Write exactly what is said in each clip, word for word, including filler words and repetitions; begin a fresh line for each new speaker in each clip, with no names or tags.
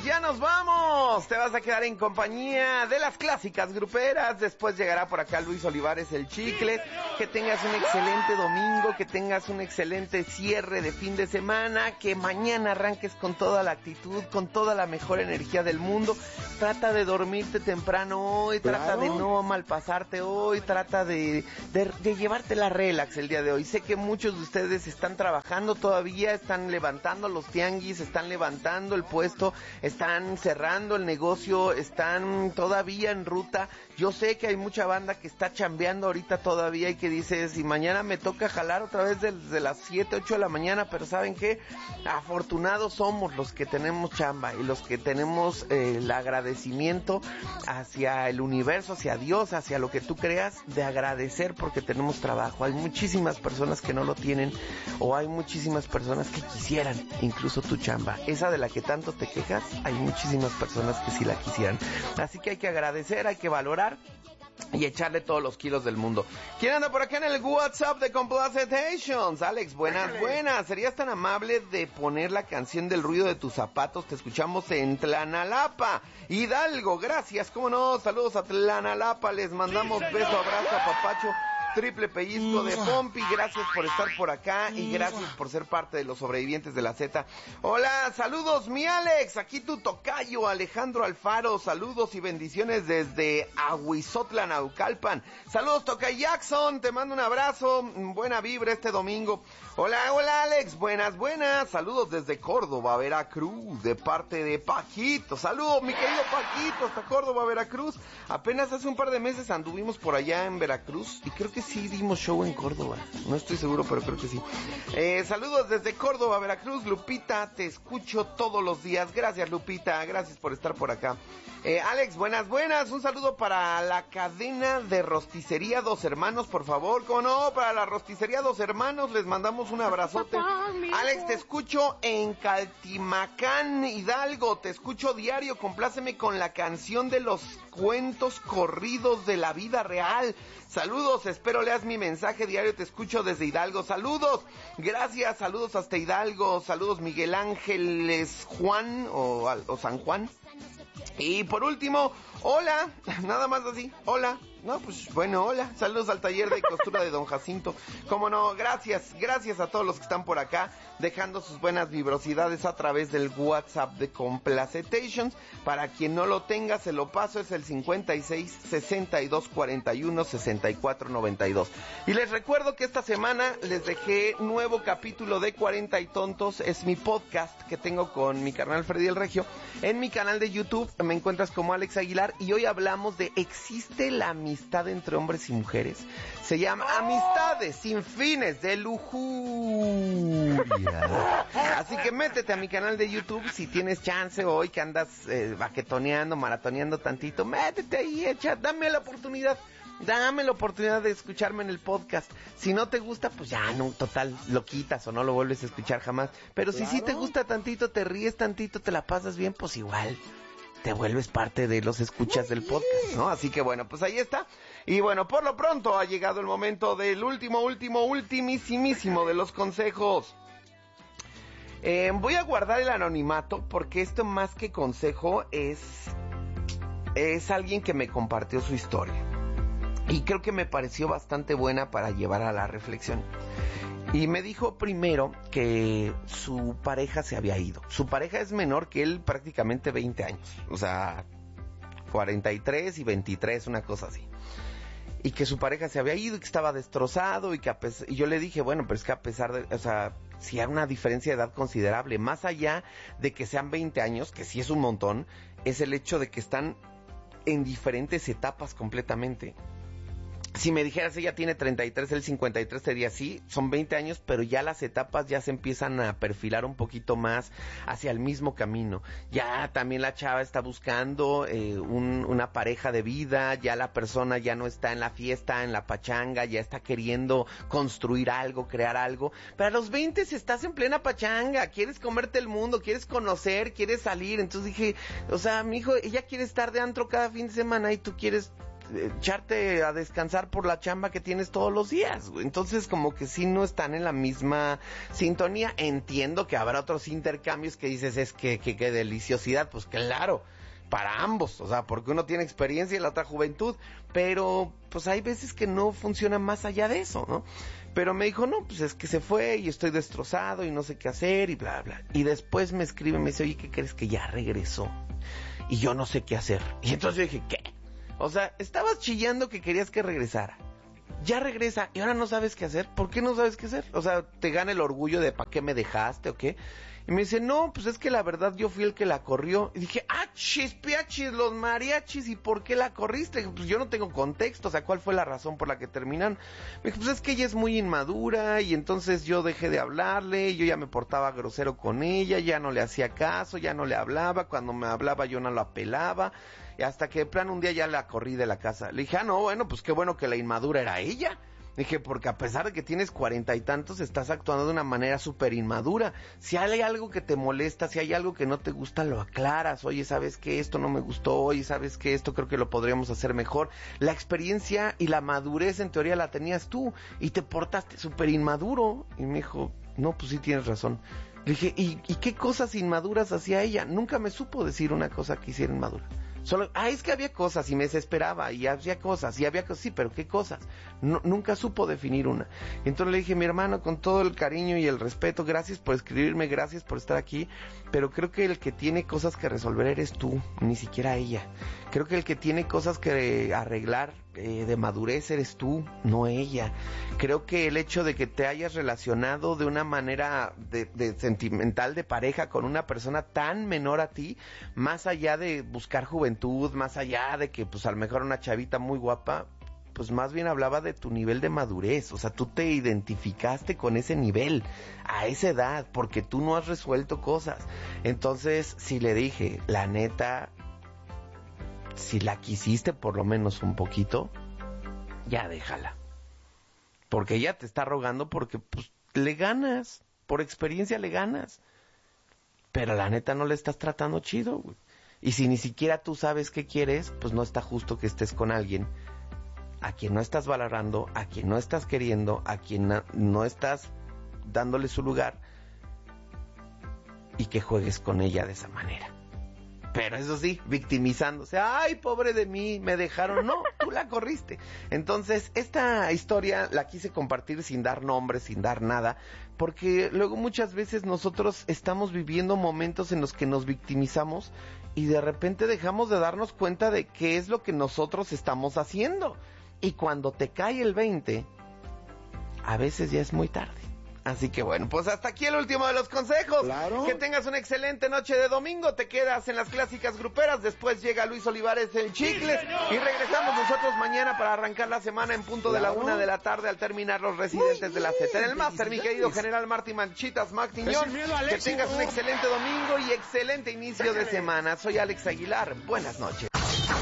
ya nos vamos. Te vas a quedar en compañía de las clásicas gruperas. Después llegará por acá Luis Olivares, el Chicle. Que tengas un excelente domingo, que tengas un excelente cierre de fin de semana, que mañana arranques con toda la actitud, con toda la mejor energía del mundo. Trata de dormirte temprano hoy,
claro.
Trata de no malpasarte hoy, trata de, de, de llevarte la relax el día de hoy. Sé que muchos de ustedes están trabajando todavía, están levantando los tianguis, están levantando el puesto, están cerrando el negocio, están todavía en ruta. Yo sé que hay mucha banda que está chambeando ahorita todavía y que dice, si mañana me toca jalar otra vez desde las siete, ocho de la mañana, pero ¿saben qué? Afortunados somos los que tenemos chamba y los que tenemos eh, el agradecimiento hacia el universo, hacia Dios, hacia lo que tú creas, de agradecer porque tenemos trabajo. Hay muchísimas personas que no lo tienen, o hay muchísimas personas que quisieran incluso tu chamba. Esa de la que tanto te quejas, hay muchísimas personas que sí la quisieran. Así que hay que agradecer, hay que valorar y echarle todos los kilos del mundo. ¿Quién anda por acá en el WhatsApp de Complacentations? Alex, buenas, buenas. ¿Serías tan amable de poner la canción del ruido de tus zapatos? Te escuchamos en Tlanalapa, Hidalgo. Gracias, cómo no. Saludos a Tlanalapa. Les mandamos beso, abrazo, papacho, triple pellizco de Pompi. Gracias por estar por acá y gracias por ser parte de los sobrevivientes de la Z. Hola, saludos mi Alex, aquí tu tocayo Alejandro Alfaro. Saludos y bendiciones desde Ahuizotla, Naucalpan. Saludos Tocay Jackson, te mando un abrazo, buena vibra este domingo. Hola, hola Alex, buenas, buenas. Saludos desde Córdoba, Veracruz, de parte de Paquito. Saludos mi querido Paquito, hasta Córdoba, Veracruz. Apenas hace un par de meses anduvimos por allá en Veracruz y creo que sí dimos show en Córdoba. No estoy seguro, pero creo que sí. Eh, saludos desde Córdoba, Veracruz. Lupita, te escucho todos los días. Gracias Lupita, gracias por estar por acá. Eh, Alex, buenas, buenas. Un saludo para la cadena de rosticería Dos Hermanos, por favor. ¿Cómo no? Para la rosticería Dos Hermanos les mandamos un abrazote. Alex, te escucho en Caltimacán, Hidalgo. Te escucho diario. Compláceme con la canción de los cuentos corridos de la vida real. Saludos, espero leas mi mensaje diario. Te escucho desde Hidalgo. Saludos, gracias, saludos hasta Hidalgo. Saludos Miguel Ángeles Juan o, o San Juan. Y por último, hola, nada más así, hola. No, pues bueno, hola, saludos al taller de costura de Don Jacinto. Cómo no, gracias, gracias a todos los que están por acá, dejando sus buenas vibrosidades a través del WhatsApp de Complacentations. Para quien no lo tenga, se lo paso, es el cincuenta y seis, sesenta y dos, cuarenta y uno, sesenta y cuatro, noventa y dos. Y les recuerdo que esta semana les dejé nuevo capítulo de cuarenta y Tontos, es mi podcast que tengo con mi carnal Freddy el Regio. En mi canal de YouTube me encuentras como Alex Aguilar y hoy hablamos de ¿existe la amistad entre hombres y mujeres? Se llama Amistades sin fines de lujuria. Así que métete a mi canal de YouTube si tienes chance hoy que andas eh, baquetoneando, maratoneando tantito. Métete ahí, echa, dame la oportunidad. Dame la oportunidad de escucharme en el podcast. Si no te gusta, pues ya, no, total, lo quitas o no lo vuelves a escuchar jamás. Pero si sí te gusta tantito, te ríes tantito, te la pasas bien, pues igual te vuelves parte de los escuchas del podcast, ¿no? Así que bueno, pues ahí está. Y bueno, por lo pronto ha llegado el momento del último, último, ultimísimísimo de los consejos. Eh, voy a guardar el anonimato porque esto más que consejo es, es alguien que me compartió su historia. Y creo que me pareció bastante buena para llevar a la reflexión. Y me dijo primero que su pareja se había ido. Su pareja es menor que él prácticamente veinte años. O sea, cuarenta y tres y veintitrés, una cosa así. Y que su pareja se había ido y que estaba destrozado y que a pesar... Y yo le dije, bueno, pero es que a pesar de... O sea, si hay una diferencia de edad considerable, más allá de que sean veinte años, que sí es un montón, es el hecho de que están en diferentes etapas completamente. Si me dijeras ella tiene treinta y tres, él cincuenta y tres, sería así, son veinte años, pero ya las etapas ya se empiezan a perfilar un poquito más hacia el mismo camino. Ya también la chava está buscando eh, un, una pareja de vida, ya la persona ya no está en la fiesta, en la pachanga, ya está queriendo construir algo, crear algo. Pero a los veinte estás en plena pachanga, quieres comerte el mundo, quieres conocer, quieres salir. Entonces dije, o sea, mi hijo, ella quiere estar de antro cada fin de semana y tú quieres echarte a descansar por la chamba que tienes todos los días, güey. Entonces como que sí no están en la misma sintonía. Entiendo que habrá otros intercambios que dices, es que, que, que deliciosidad, pues claro, para ambos, o sea, porque uno tiene experiencia y la otra juventud, pero pues hay veces que no funciona más allá de eso, ¿no? Pero me dijo, no, pues es que se fue y estoy destrozado y no sé qué hacer y bla, bla. Y después me escribe y me dice, oye, ¿qué crees? Que ya regresó y yo no sé qué hacer. Y entonces yo dije, ¿qué? O sea, estabas chillando que querías que regresara. Ya regresa y ahora no sabes qué hacer. ¿Por qué no sabes qué hacer? O sea, ¿te gana el orgullo de ¿para qué me dejaste o qué? Y me dice, no, pues es que la verdad yo fui el que la corrió. Y dije, ah, chispiachis, los mariachis, ¿y por qué la corriste? Pues yo no tengo contexto, o sea, ¿cuál fue la razón por la que terminaron? Me dijo, pues es que ella es muy inmadura y entonces yo dejé de hablarle, yo ya me portaba grosero con ella, ya no le hacía caso, ya no le hablaba, cuando me hablaba yo no lo apelaba, y hasta que de plano un día ya la corrí de la casa. Le dije, ah, no, bueno, pues qué bueno que la inmadura era ella. Dije, porque a pesar de que tienes cuarenta y tantos, estás actuando de una manera súper inmadura. Si hay algo que te molesta, si hay algo que no te gusta, lo aclaras. Oye, ¿sabes qué? Esto no me gustó. Oye, ¿sabes qué? Esto creo que lo podríamos hacer mejor. La experiencia y la madurez, en teoría, la tenías tú. Y te portaste súper inmaduro. Y me dijo, no, pues sí tienes razón. Le dije, ¿y, ¿y qué cosas inmaduras hacía ella? Nunca me supo decir una cosa que hiciera inmadura. Solo, ah, es que había cosas y me desesperaba y había cosas y había cosas, sí, pero ¿qué cosas? No, nunca supo definir una. Entonces le dije, mi hermano, con todo el cariño y el respeto, gracias por escribirme, gracias por estar aquí, pero creo que el que tiene cosas que resolver eres tú, ni siquiera ella. Creo que el que tiene cosas que arreglar eh, de madurez eres tú, no ella. Creo que el hecho de que te hayas relacionado de una manera de, de sentimental, de pareja, con una persona tan menor a ti, más allá de buscar juventud, más allá de que pues a lo mejor una chavita muy guapa, pues más bien hablaba de tu nivel de madurez. O sea, tú te identificaste con ese nivel, a esa edad, porque tú no has resuelto cosas. Entonces, si le dije, la neta, si la quisiste por lo menos un poquito, ya déjala. Porque ella te está rogando porque pues le ganas, por experiencia le ganas. Pero la neta no le estás tratando chido, güey. Y si ni siquiera tú sabes qué quieres, pues no está justo que estés con alguien a quien no estás valorando, a quien no estás queriendo, a quien na- no estás dándole su lugar, y que juegues con ella de esa manera. Pero eso sí, victimizándose. Ay, pobre de mí, me dejaron. No, tú la corriste. Entonces, esta historia la quise compartir sin dar nombres, sin dar nada, porque luego muchas veces nosotros estamos viviendo momentos en los que nos victimizamos y de repente dejamos de darnos cuenta de qué es lo que nosotros estamos haciendo. Y cuando te cae el veinte, a veces ya es muy tarde. Así que bueno, pues hasta aquí el último de los consejos.
Claro.
Que tengas una excelente noche de domingo. Te quedas en las clásicas gruperas. Después llega Luis Olivares el Chicles. Sí, y regresamos nosotros mañana para arrancar la semana en punto de la una de la tarde al terminar Los Residentes de la Z. En el máster, mi querido General Martín Manchitas Magtiñón. Que tengas un excelente domingo y excelente inicio de semana. Soy Alex Aguilar. Buenas noches.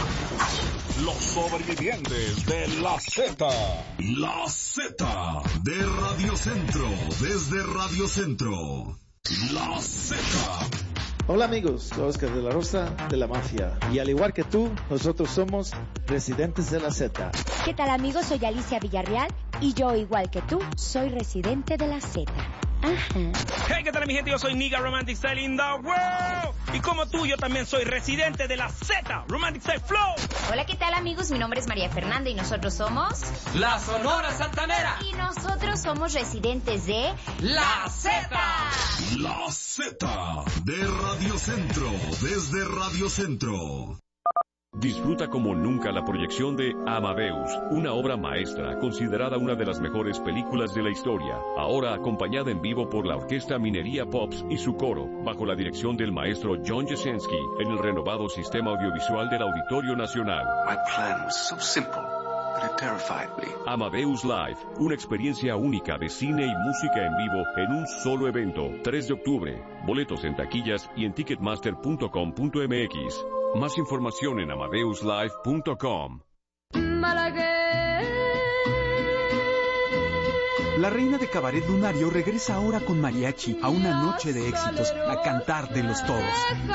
Los sobrevivientes de la Z. La Z de Radio Centro. Desde Radio Centro. La Z.
Hola amigos, soy Oscar de la Rosa de la Mafia. Y al igual que tú, nosotros somos residentes de la Z.
¿Qué tal amigos? Soy Alicia Villarreal y yo, igual que tú, soy residente de la Z. Ajá.
Hey, ¿qué tal mi gente? Yo soy Nigga Romantic Style in the world. Y como tú, yo también soy residente de la Z, Romantic Style Flow.
Hola, ¿qué tal amigos? Mi nombre es María Fernanda y nosotros somos...
La Sonora Santanera.
Y nosotros somos residentes de...
La Z.
La Z de Radio Centro. Desde Radio Centro.
Disfruta como nunca la proyección de Amadeus, una obra maestra considerada una de las mejores películas de la historia, ahora acompañada en vivo por la Orquesta Minería Pops y su coro, bajo la dirección del maestro John Jasinski, en el renovado sistema audiovisual del Auditorio Nacional.
My plan was so simple, but it terrified me.
Amadeus Live, una experiencia única de cine y música en vivo en un solo evento, tres de octubre. Boletos en taquillas y en ticketmaster punto com punto m x. Más información en amadeus live punto com.
La reina de Cabaret Lunario regresa ahora con mariachi a una noche de éxitos, a cantar de los todos.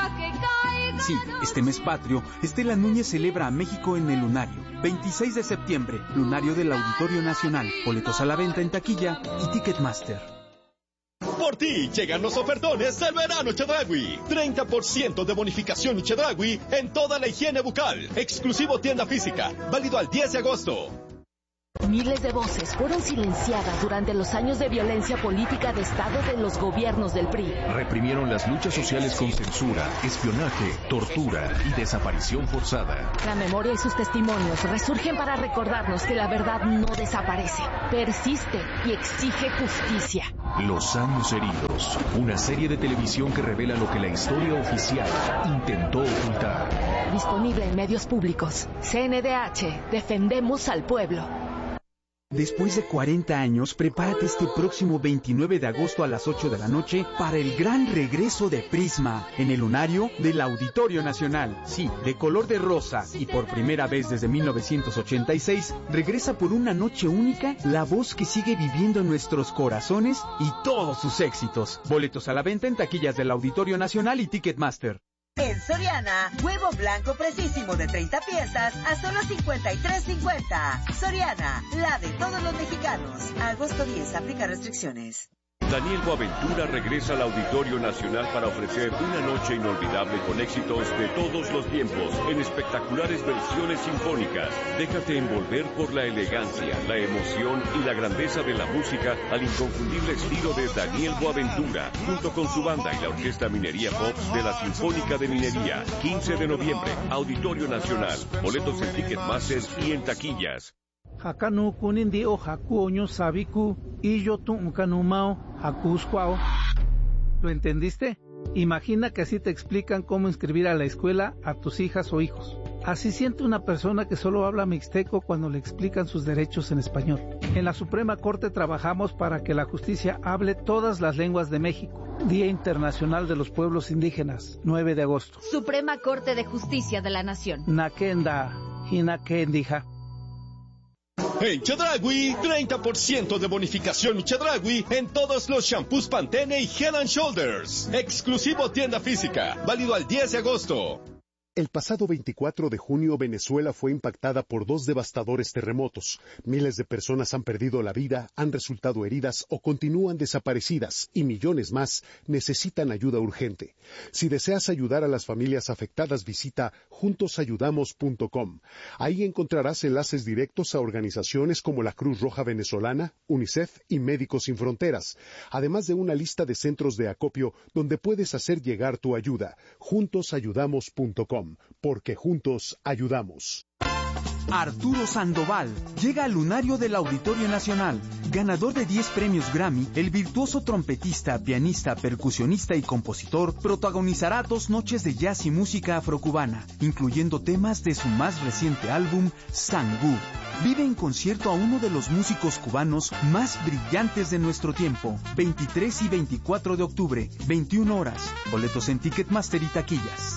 Sí, este mes patrio, Estela Núñez celebra a México en el Lunario. veintiséis de septiembre, Lunario del Auditorio Nacional. Boletos a la venta en taquilla y Ticketmaster.
Por ti llegan los ofertones del verano Chedraui. treinta por ciento de bonificación Chedraui en toda la higiene bucal. Exclusivo tienda física. Válido al diez de agosto.
Miles de voces fueron silenciadas durante los años de violencia política de Estado de los gobiernos del P R I.
Reprimieron las luchas sociales con censura, espionaje, tortura y desaparición forzada.
La memoria y sus testimonios resurgen para recordarnos que la verdad no desaparece, persiste y exige justicia.
Los años heridos, una serie de televisión que revela lo que la historia oficial intentó ocultar.
Disponible en medios públicos. C N D H, defendemos al pueblo.
Después de cuarenta años, prepárate este próximo veintinueve de agosto a las ocho de la noche para el gran regreso de Prisma en el Lunario del Auditorio Nacional. Sí, de color de rosa y por primera vez desde mil novecientos ochenta y seis, regresa por una noche única la voz que sigue viviendo en nuestros corazones y todos sus éxitos. Boletos a la venta en taquillas del Auditorio Nacional y Ticketmaster.
En Soriana, huevo blanco precisísimo de treinta piezas a solo cincuenta y tres cincuenta. Soriana, la de todos los mexicanos. Agosto diez, aplica restricciones.
Daniel Boaventura regresa al Auditorio Nacional para ofrecer una noche inolvidable con éxitos de todos los tiempos en espectaculares versiones sinfónicas. Déjate envolver por la elegancia, la emoción y la grandeza de la música al inconfundible estilo de Daniel Boaventura, junto con su banda y la Orquesta Minería Pops de la Sinfónica de Minería. quince de noviembre, Auditorio Nacional. Boletos en Ticketmaster y en taquillas.
Hakanu kunindi o hakuoño sabiku y yo tu unkanumao hakusquao. ¿Lo entendiste? Imagina que así te explican cómo inscribir a la escuela a tus hijas o hijos. Así siente una persona que solo habla mixteco cuando le explican sus derechos en español. En la Suprema Corte trabajamos para que la justicia hable todas las lenguas de México. Día Internacional de los Pueblos Indígenas, nueve de agosto.
Suprema Corte de Justicia de la Nación.
Nakenda, Hinakendija.
En Chedraui, treinta por ciento de bonificación Chedraui en todos los shampoos Pantene y Head and Shoulders. Exclusivo tienda física, válido al diez de agosto.
El pasado veinticuatro de junio, Venezuela fue impactada por dos devastadores terremotos. Miles de personas han perdido la vida, han resultado heridas o continúan desaparecidas, y millones más necesitan ayuda urgente. Si deseas ayudar a las familias afectadas, visita juntos ayudamos punto com. Ahí encontrarás enlaces directos a organizaciones como la Cruz Roja Venezolana, UNICEF y Médicos Sin Fronteras, además de una lista de centros de acopio donde puedes hacer llegar tu ayuda. juntos ayudamos punto com. Porque juntos ayudamos.
Arturo Sandoval llega al Lunario del Auditorio Nacional. Ganador de diez premios Grammy, el virtuoso trompetista, pianista, percusionista y compositor protagonizará dos noches de jazz y música afrocubana, incluyendo temas de su más reciente álbum, Sangú. Vive en concierto a uno de los músicos cubanos más brillantes de nuestro tiempo. veintitrés y veinticuatro de octubre, veintiuna horas. Boletos en Ticketmaster y taquillas.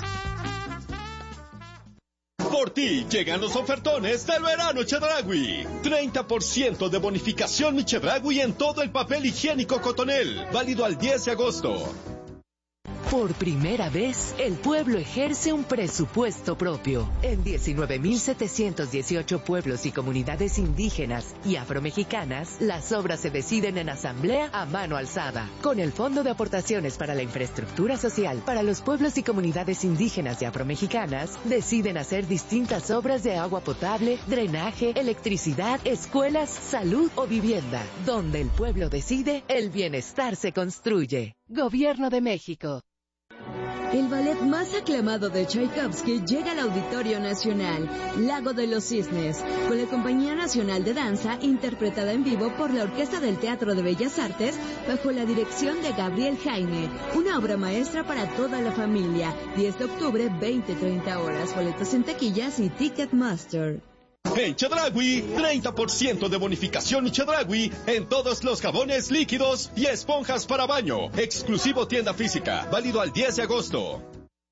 Por ti llegan los ofertones del verano Chedraui. treinta por ciento de bonificación Chedraui en todo el papel higiénico Cotonel. Válido al diez de agosto.
Por primera vez, el pueblo ejerce un presupuesto propio. En diecinueve mil setecientos dieciocho pueblos y comunidades indígenas y afromexicanas, las obras se deciden en asamblea a mano alzada. Con el Fondo de Aportaciones para la Infraestructura Social para los pueblos y comunidades indígenas y afromexicanas, deciden hacer distintas obras de agua potable, drenaje, electricidad, escuelas, salud o vivienda. Donde el pueblo decide, el bienestar se construye. Gobierno de México.
El ballet más aclamado de Tchaikovsky llega al Auditorio Nacional, Lago de los Cisnes, con la Compañía Nacional de Danza, interpretada en vivo por la Orquesta del Teatro de Bellas Artes, bajo la dirección de Gabriel Jaime. Una obra maestra para toda la familia. diez de octubre, veinte treinta horas. Boletos en taquillas y Ticketmaster.
En Chedraui, treinta por ciento de bonificación Chedraui en todos los jabones líquidos y esponjas para baño. Exclusivo tienda física, válido al diez de agosto.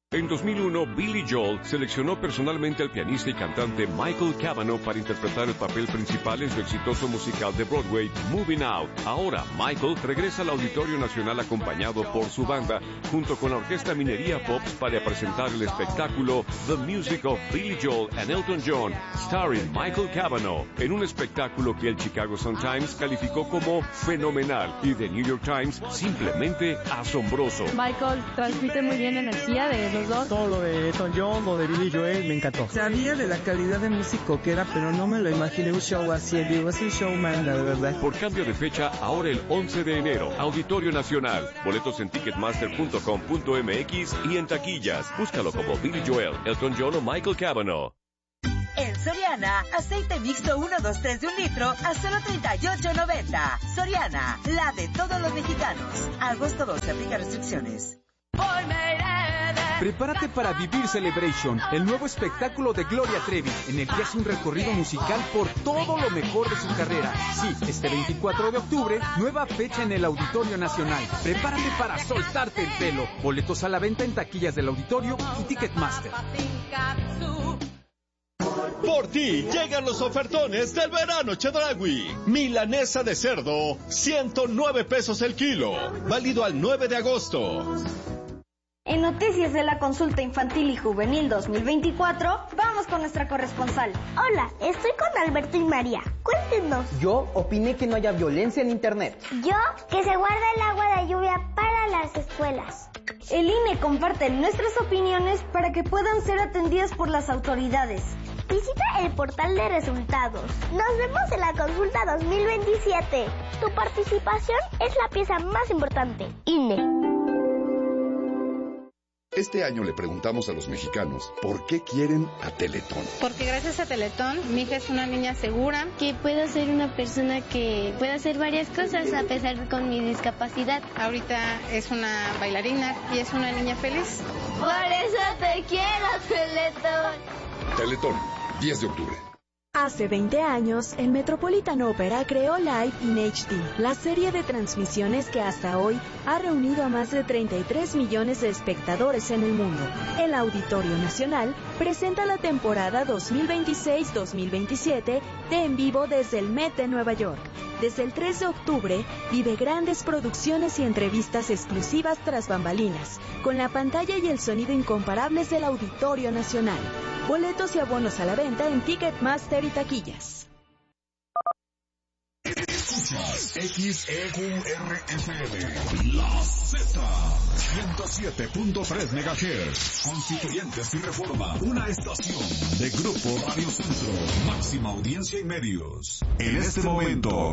En dos mil uno, Billy Joel seleccionó personalmente al pianista y cantante Michael Cavanaugh para interpretar el papel principal en su exitoso musical de Broadway, Moving Out. Ahora, Michael regresa al Auditorio Nacional acompañado por su banda, junto con la Orquesta Minería Pops, para presentar el espectáculo The Music of Billy Joel and Elton John, starring Michael Cavanaugh, en un espectáculo que el Chicago Sun-Times calificó como fenomenal y The New York Times simplemente asombroso.
Michael transmite muy bien energía de los dos.
Todo lo de Elton John, lo de Billy Joel, me encantó.
Sabía de la calidad de músico que era, pero no me lo imaginé un show así en vivo. Es un showman, la verdad.
Por cambio de fecha, ahora el once de enero, Auditorio Nacional. Boletos en ticketmaster punto com punto m x y en taquillas. Búscalo como Billy Joel, Elton John o Michael Cavanaugh.
En Soriana, aceite mixto uno, dos, tres de un litro a solo treinta y ocho noventa. Soriana, la de todos los mexicanos. Agosto doce, aplica restricciones.
Prepárate para vivir Celebration, el nuevo espectáculo de Gloria Trevi, en el que hace un recorrido musical por todo lo mejor de su carrera. Sí, este veinticuatro de octubre, nueva fecha en el Auditorio Nacional. Prepárate para soltarte el pelo. Boletos a la venta en taquillas del auditorio y Ticketmaster.
Por ti llegan los ofertones del verano Chedraui. Milanesa de cerdo, ciento nueve pesos el kilo. Válido al nueve de agosto.
En Noticias de la Consulta Infantil y Juvenil dos mil veinticuatro, vamos con nuestra corresponsal.
Hola, estoy con Alberto y María. Cuéntenos.
Yo opiné que no haya violencia en Internet.
Yo, que se guarda el agua de lluvia para las escuelas.
El I N E comparte nuestras opiniones para que puedan ser atendidas por las autoridades.
Visita el portal de resultados. Nos vemos en la consulta dos mil veintisiete. Tu participación es la pieza más importante. I N E.
Este año le preguntamos a los mexicanos por qué quieren a Teletón.
Porque gracias a Teletón, mi hija es una niña segura.
Que puedo ser una persona que puede hacer varias cosas a pesar de con mi discapacidad.
Ahorita es una bailarina y es una niña feliz.
Por eso te quiero, Teletón.
Teletón, diez de octubre.
Hace veinte años, el Metropolitan Opera creó Live in H D, la serie de transmisiones que hasta hoy ha reunido a más de treinta y tres millones de espectadores en el mundo. El Auditorio Nacional presenta la temporada dos mil veintiséis dos mil veintisiete de En Vivo desde el Met de Nueva York. Desde el tres de octubre, vive grandes producciones y entrevistas exclusivas tras bambalinas, con la pantalla y el sonido incomparables del Auditorio Nacional. Boletos y abonos a la venta en Ticketmaster y taquillas.
Escuchas X E U R F M, La Z, ciento siete punto tres megahertz, Constituyentes y Reforma, una estación de Grupo Radio Centro, máxima audiencia y medios. En este momento